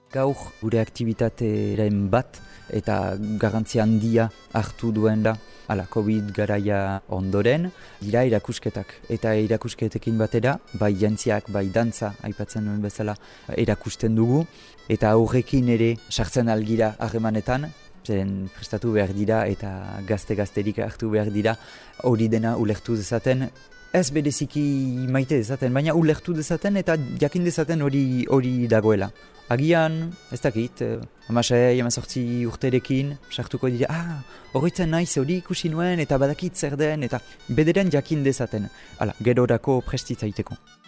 Gaur gure aktivitateren bat eta garrantzia handia hartu duen da. Covid garaia ondoren, dira erakusketak. Eta erakusketekin batera, bai jantziak, bai dantza, aipatzen duen bezala, erakusten dugu. Eta horrekin ere sartzen algira harremanetan, zeren prestatu behar dira eta gazte-gazterik hartu behar dira hori dena ulertu dezaten. Ez bereziki maite dezaten, baina ulertu dezaten eta jakin dezaten hori dagoela. Agian, ez dakit, 16-18 urterekin, sartuko dira, horretzen naiz hori ikusi nuen eta badakit zer den, eta bederen jakin dezaten. Gerorako prestitzaiteko.